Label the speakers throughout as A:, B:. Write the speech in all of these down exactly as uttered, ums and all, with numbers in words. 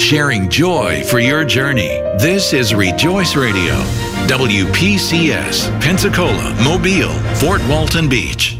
A: sharing joy for your journey. This is Rejoice Radio, W P C S, Pensacola, Mobile, Fort Walton Beach.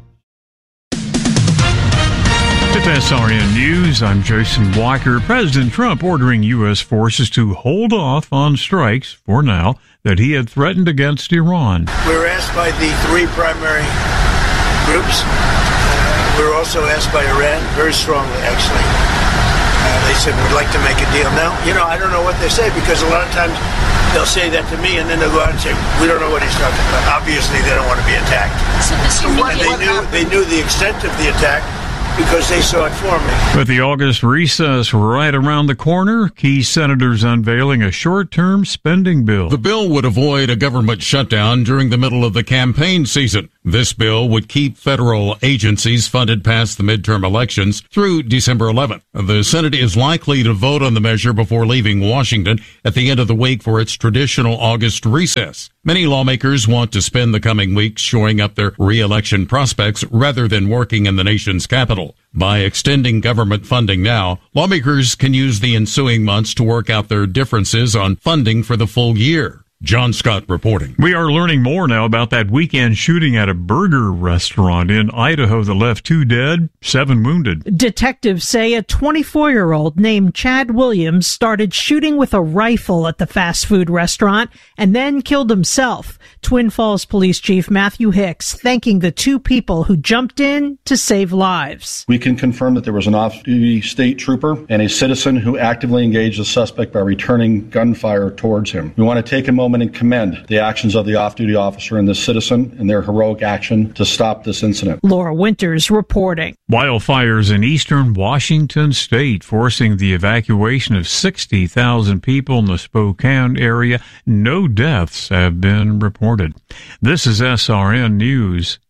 B: With S R N News, I'm Jason Walker. President Trump ordering U S forces to hold off on strikes, for now, that he had threatened against Iran.
C: We were asked by the three primary groups. Uh, we were also asked by Iran, very strongly, actually. Uh, they said, we'd like to make a deal. Now, you know, I don't know what they say, because a lot of times they'll say that to me, and then they'll go out and say, we don't know what he's talking about. Obviously, they don't want to be attacked. So this and they knew, they knew the extent of the attack, because they saw it forming.
B: With the August recess right around the corner, key senators unveiling a short-term spending bill.
D: The bill would avoid a government shutdown during the middle of the campaign season. This bill would keep federal agencies funded past the midterm elections through December eleventh. The Senate is likely to vote on the measure before leaving Washington at the end of the week for its traditional August recess. Many lawmakers want to spend the coming weeks shoring up their re-election prospects rather than working in the nation's capital. By extending government funding now, lawmakers can use the ensuing months to work out their differences on funding for the full year. John Scott reporting.
B: We are learning more now about that weekend shooting at a burger restaurant in Idaho that left two dead, seven wounded.
E: Detectives say a twenty-four-year-old named Chad Williams started shooting with a rifle at the fast food restaurant and then killed himself. Twin Falls Police Chief Matthew Hicks thanking the two people who jumped in to save lives.
F: We can confirm that there was an off-duty state trooper and a citizen who actively engaged the suspect by returning gunfire towards him. We want to take a moment and commend the actions of the off-duty officer and the citizen in their heroic action to stop this incident.
E: Laura Winters reporting.
B: Wildfires in eastern Washington state forcing the evacuation of sixty thousand people in the Spokane area. No deaths have been reported. This is S R N News.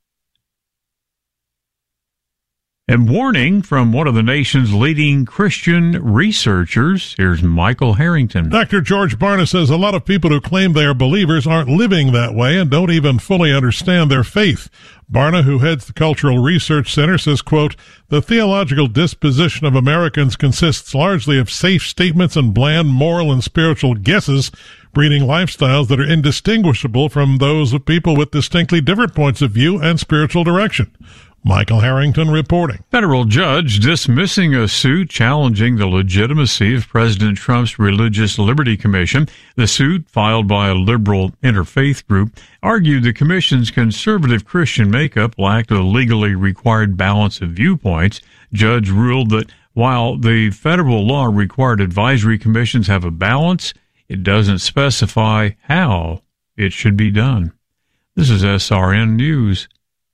B: And warning from one of the nation's leading Christian researchers. Here's Michael Harrington.
G: Doctor George Barna says a lot of people who claim they are believers aren't living that way and don't even fully understand their faith. Barna, who heads the Cultural Research Center, says, quote, the theological disposition of Americans consists largely of safe statements and bland moral and spiritual guesses, breeding lifestyles that are indistinguishable from those of people with distinctly different points of view and spiritual direction. Michael Harrington reporting.
B: Federal judge dismissing a suit challenging the legitimacy of President Trump's Religious Liberty Commission. The suit, filed by a liberal interfaith group, argued the commission's conservative Christian makeup lacked a legally required balance of viewpoints. Judge ruled that while the federal law required advisory commissions have a balance, it doesn't specify how it should be done. This is S R N News.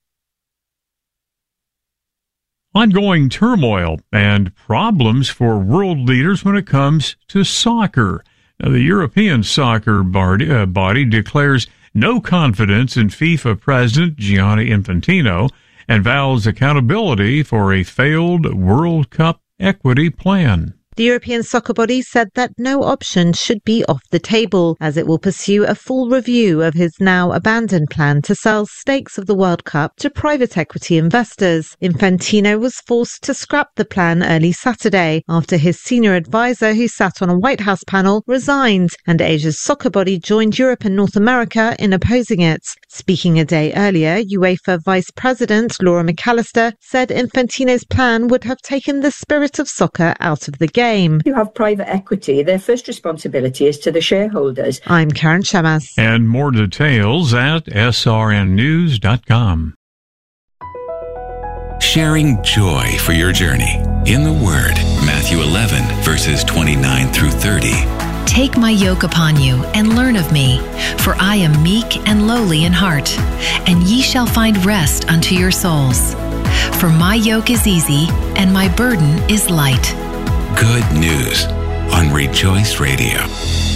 B: Ongoing turmoil and problems for world leaders when it comes to soccer. Now, the European soccer body, uh, body declares no confidence in FIFA President Gianni Infantino and vows accountability for a failed World Cup equity plan.
H: The European soccer body said that no option should be off the table, as it will pursue a full review of his now abandoned plan to sell stakes of the World Cup to private equity investors. Infantino was forced to scrap the plan early Saturday after his senior advisor, who sat on a White House panel, resigned, and Asia's soccer body joined Europe and North America in opposing it. Speaking a day earlier, UEFA Vice President Laura McAllister said Infantino's plan would have taken the spirit of soccer out of the game. You
I: have private equity. Their first responsibility is to the shareholders.
H: I'm Karen Shamas.
B: And more details at S R N news dot com.
A: Sharing joy for your journey. In the Word, Matthew eleven, verses twenty-nine through thirty.
J: Take my yoke upon you and learn of me, for I am meek and lowly in heart, and ye shall find rest unto your souls. For my yoke is easy and my burden is light.
A: Good news on Rejoice Radio.